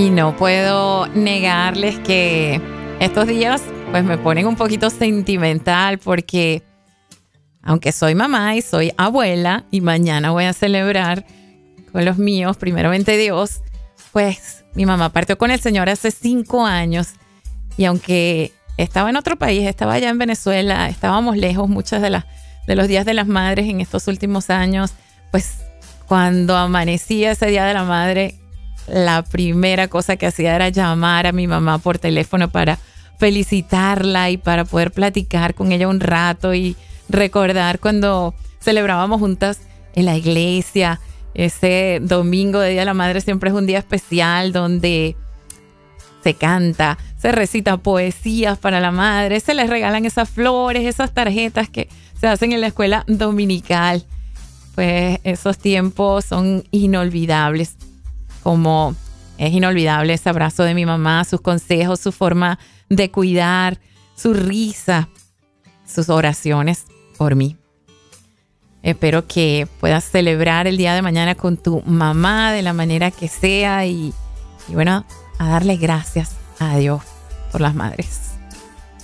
Y no puedo negarles que estos días pues me ponen un poquito sentimental porque aunque soy mamá y soy abuela y mañana voy a celebrar con los míos, primeramente Dios, pues mi mamá partió con el Señor hace 5 años y aunque estaba en otro país, estaba allá en Venezuela, estábamos lejos muchas de los días de las madres en estos últimos años, pues cuando amanecía ese día de la madre, la primera cosa que hacía era llamar a mi mamá por teléfono para felicitarla y para poder platicar con ella un rato y recordar cuando celebrábamos juntas en la iglesia. Ese domingo de Día de la Madre siempre es un día especial donde se canta, se recita poesías para la madre, se les regalan esas flores, esas tarjetas que se hacen en la escuela dominical. Pues esos tiempos son inolvidables, como es inolvidable ese abrazo de mi mamá, sus consejos, su forma de cuidar, su risa, sus oraciones por mí. Espero que puedas celebrar el día de mañana con tu mamá de la manera que sea y bueno, a darle gracias a Dios por las madres.